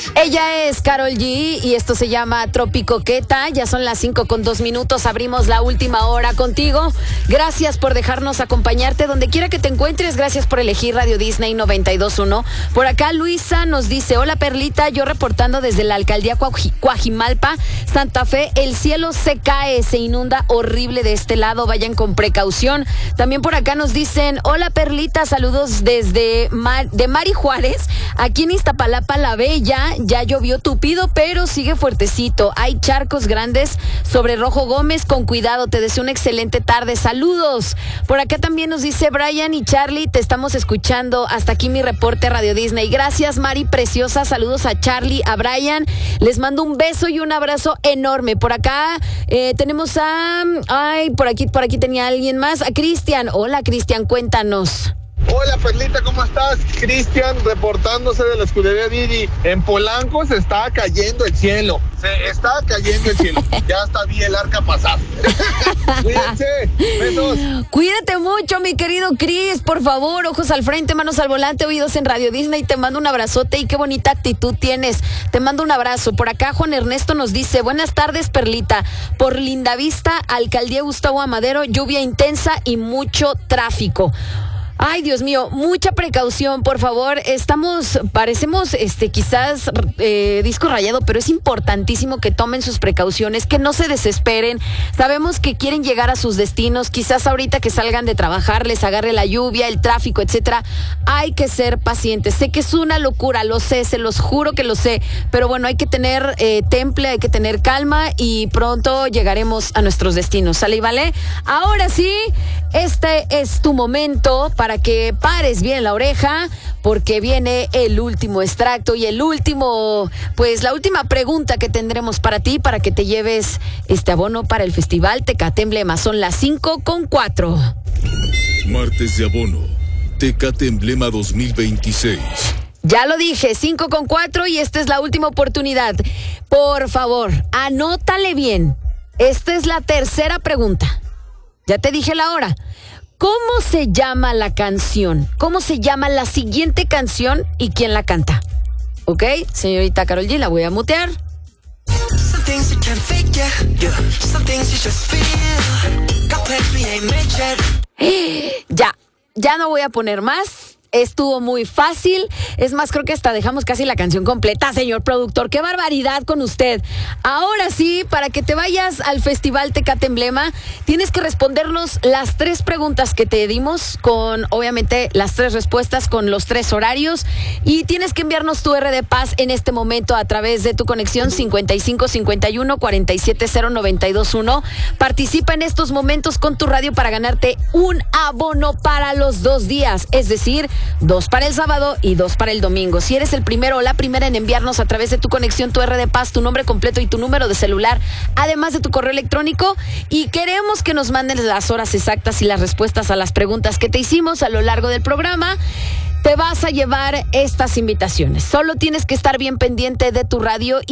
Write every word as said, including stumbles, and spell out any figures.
Ella es Karol G y esto se llama Tropicoqueta. Ya son las cinco con dos minutos. Abrimos la última hora contigo. Gracias por dejarnos acompañarte donde quiera que te encuentres. Gracias por elegir Radio Disney noventa y dos punto uno. Por acá Luisa nos dice: hola Perlita, yo reportando desde la alcaldía Cuaj- Cuajimalpa, Santa Fe. El cielo se cae, se inunda horrible de este lado. Vayan con precaución. También por acá nos dicen: hola Perlita, saludos desde Mar- de Mari Juárez. Aquí en Iztapalapa la Bella. Ya llovió tupido, pero sigue fuertecito. Hay charcos grandes sobre Rojo Gómez. Con cuidado, te deseo una excelente tarde. Saludos. Por acá también nos dice Brian y Charlie, te estamos escuchando. Hasta aquí mi reporte Radio Disney. Gracias, Mari preciosa. Saludos a Charlie, a Brian. Les mando un beso y un abrazo enorme. Por acá eh, tenemos a... Ay, por aquí, por aquí tenía alguien más. A Cristian. Hola, Cristian, cuéntanos. Hola Perlita, ¿cómo estás? Cristian, reportándose de la escudería Didi. En Polanco se está cayendo el cielo. Se está cayendo el cielo. Ya hasta vi el arca pasar. Cuídense. Besos. Cuídate mucho, mi querido Cris. Por favor, ojos al frente, manos al volante, oídos en Radio Disney. Te mando un abrazote y qué bonita actitud tienes. Te mando un abrazo. Por acá Juan Ernesto nos dice: buenas tardes, Perlita. Por Lindavista, Alcaldía Gustavo Amadero, lluvia intensa y mucho tráfico. Ay, Dios mío, mucha precaución, por favor. Estamos, parecemos este quizás eh, disco rayado, pero es importantísimo que tomen sus precauciones, que no se desesperen. Sabemos que quieren llegar a sus destinos, quizás ahorita que salgan de trabajar les agarre la lluvia, el tráfico, etcétera. Hay que ser pacientes. Sé que es una locura, lo sé, se los juro que lo sé, pero bueno, hay que tener eh, temple, hay que tener calma y pronto llegaremos a nuestros destinos. ¿Sale y vale? Ahora sí, este es tu momento para para que pares bien la oreja, porque viene el último extracto y el último, pues la última pregunta que tendremos para ti, para que te lleves este abono para el Festival Tecate Emblema. Son las cinco con cuatro. Martes de abono, Tecate Emblema dos mil veintiséis. Ya lo dije, cinco con cuatro y esta es la última oportunidad. Por favor, anótale bien. Esta es la tercera pregunta. Ya te dije la hora. ¿Cómo se llama la canción? ¿Cómo se llama la siguiente canción y quién la canta? ¿Ok? Señorita Karol G, la voy a mutear. Ya, ya no voy a poner más. Estuvo muy fácil. Es más, creo que hasta dejamos casi la canción completa, señor productor. ¡Qué barbaridad con usted! Ahora sí, para que te vayas al Festival Tecate Emblema, tienes que respondernos las tres preguntas que te dimos, con obviamente las tres respuestas, con los tres horarios. Y tienes que enviarnos tu R de Paz en este momento a través de tu conexión cincuenta y cinco cincuenta y uno cuarenta y siete cero noventa y dos uno. Participa en estos momentos con tu radio para ganarte un abono para los dos días. Es decir, dos para el sábado y dos para el domingo. Si eres el primero o la primera en enviarnos a través de tu conexión tu R de Paz, tu nombre completo y tu número de celular, además de tu correo electrónico, y queremos que nos mandes las horas exactas y las respuestas a las preguntas que te hicimos a lo largo del programa, te vas a llevar estas invitaciones. Solo tienes que estar bien pendiente de tu radio y